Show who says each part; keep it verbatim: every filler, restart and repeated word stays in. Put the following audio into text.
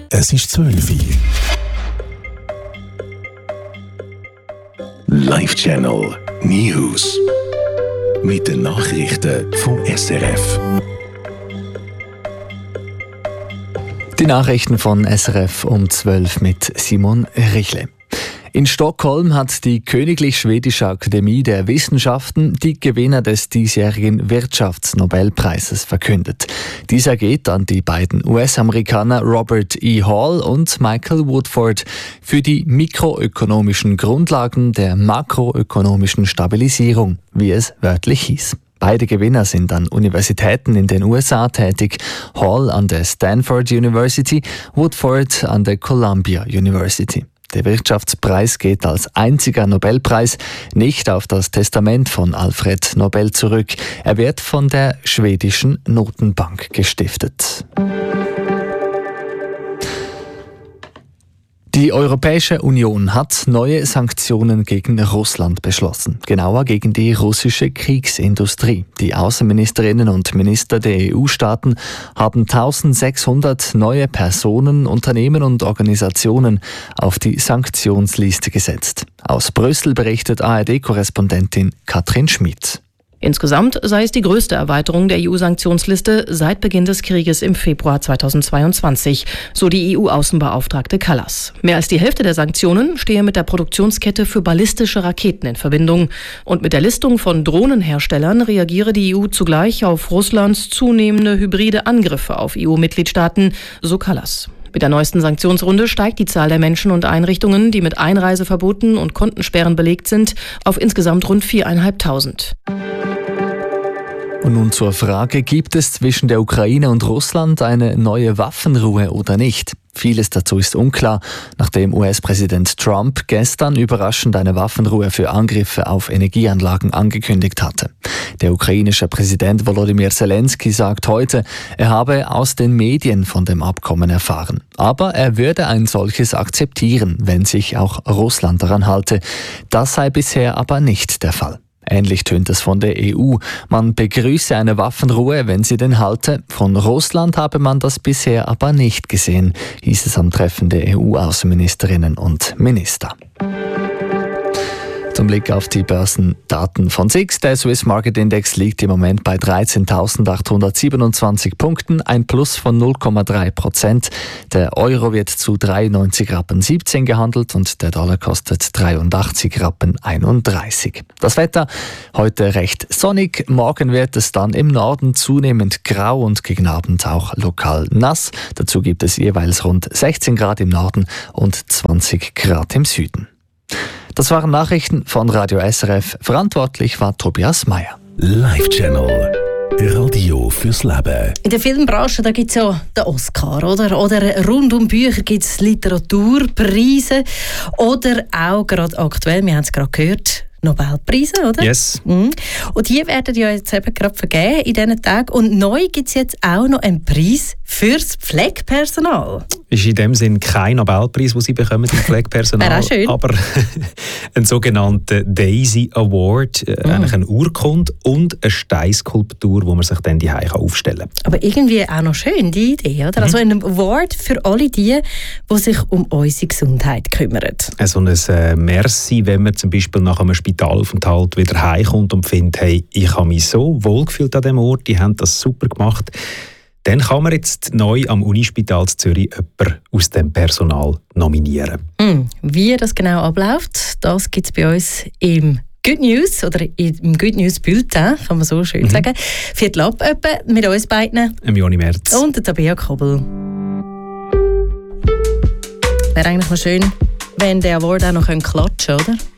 Speaker 1: Es ist zwölf Uhr. Live Channel News. Mit den Nachrichten vom S R F.
Speaker 2: Die Nachrichten von S R F um zwölf mit Simon Richle. In Stockholm hat die Königlich Schwedische Akademie der Wissenschaften die Gewinner des diesjährigen Wirtschaftsnobelpreises verkündet. Dieser geht an die beiden U S-Amerikaner Robert E. Hall und Michael Woodford für die mikroökonomischen Grundlagen der makroökonomischen Stabilisierung, wie es wörtlich hieß. Beide Gewinner sind an Universitäten in den U S A tätig, Hall an der Stanford University, Woodford an der Columbia University. Der Wirtschaftspreis geht als einziger Nobelpreis nicht auf das Testament von Alfred Nobel zurück. Er wird von der schwedischen Notenbank gestiftet. Die Europäische Union hat neue Sanktionen gegen Russland beschlossen, genauer gegen die russische Kriegsindustrie. Die Außenministerinnen und Minister der E U-Staaten haben eintausendsechshundert neue Personen, Unternehmen und Organisationen auf die Sanktionsliste gesetzt. Aus Brüssel berichtet A R D-Korrespondentin Katrin Schmid.
Speaker 3: Insgesamt sei es die größte Erweiterung der E U-Sanktionsliste seit Beginn des Krieges im Februar zweitausendzweiundzwanzig, so die E U-Außenbeauftragte Kallas. Mehr als die Hälfte der Sanktionen stehe mit der Produktionskette für ballistische Raketen in Verbindung. Und mit der Listung von Drohnenherstellern reagiere die E U zugleich auf Russlands zunehmende hybride Angriffe auf E U-Mitgliedstaaten, so Kallas. Mit der neuesten Sanktionsrunde steigt die Zahl der Menschen und Einrichtungen, die mit Einreiseverboten und Kontensperren belegt sind, auf insgesamt rund viertausendfünfhundert.
Speaker 2: Und nun zur Frage, gibt es zwischen der Ukraine und Russland eine neue Waffenruhe oder nicht? Vieles dazu ist unklar, nachdem U S-Präsident Trump gestern überraschend eine Waffenruhe für Angriffe auf Energieanlagen angekündigt hatte. Der ukrainische Präsident Volodymyr Zelensky sagt heute, er habe aus den Medien von dem Abkommen erfahren. Aber er würde ein solches akzeptieren, wenn sich auch Russland daran halte. Das sei bisher aber nicht der Fall. Ähnlich tönt es von der E U. Man begrüße eine Waffenruhe, wenn sie denn halte. Von Russland habe man das bisher aber nicht gesehen, hieß es am Treffen der E U-Außenministerinnen und Minister. Zum Blick auf die Börsendaten von S I X. Der Swiss Market Index liegt im Moment bei dreizehntausendachthundertsiebenundzwanzig Punkten, ein Plus von null Komma drei Prozent. Der Euro wird zu dreiundneunzig Rappen siebzehn gehandelt und der Dollar kostet dreiundachtzig Rappen einunddreißig. Das Wetter heute recht sonnig, morgen wird es dann im Norden zunehmend grau und gegen Abend auch lokal nass. Dazu gibt es jeweils rund sechzehn Grad im Norden und zwanzig Grad im Süden. Das waren Nachrichten von Radio S R F. Verantwortlich war Tobias Meyer.
Speaker 1: Live Channel. Radio fürs Leben.
Speaker 4: In der Filmbranche da gibt es ja den Oscar, oder? Oder rund um Bücher gibt es Literaturpreise. Oder auch gerade aktuell, wir haben es gerade gehört, Nobelpreise, oder?
Speaker 5: Yes.
Speaker 4: Mhm. Und die werden ja jetzt eben gerade vergeben in diesen Tagen. Und neu gibt es jetzt auch noch einen Preis fürs Pflegepersonal.
Speaker 5: Ist in dem Sinn kein Nobelpreis, den sie bekommen, im Pflegepersonal.
Speaker 4: Wäre auch schön.
Speaker 5: Aber ein sogenannter Daisy Award, äh,
Speaker 4: Mhm.
Speaker 5: eigentlich eine Urkunde und eine Steinskulptur, wo man sich dann die Hause aufstellen kann.
Speaker 4: Aber irgendwie auch noch schön, die Idee, oder? Mhm. Also ein Award für alle die, die sich um unsere Gesundheit kümmern.
Speaker 5: So ein äh, Merci, wenn man zum Beispiel nach einem Spitalaufenthalt wieder heimkommt und findet, hey, ich habe mich so wohlgefühlt an diesem Ort, die haben das super gemacht. Dann kann man jetzt neu am Unispital Zürich jemanden aus dem Personal nominieren.
Speaker 4: Mm, wie das genau abläuft, das gibt es bei uns im Good News oder im Good News Bulletin, kann man so schön mhm. sagen. Viertel ab etwa mit uns beiden.
Speaker 5: Im Joni Merz.
Speaker 4: Und der Tabea Kobel. Wäre eigentlich noch schön, wenn der Award auch noch klatschen könnte, oder?